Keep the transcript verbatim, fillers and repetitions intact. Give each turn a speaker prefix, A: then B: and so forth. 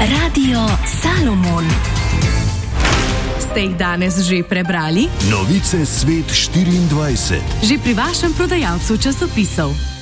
A: Radio Salomon.
B: Ste jih danes že prebrali?
C: Novice Svet štiriindvajset.
B: Že pri vašem prodajalcu časopisov.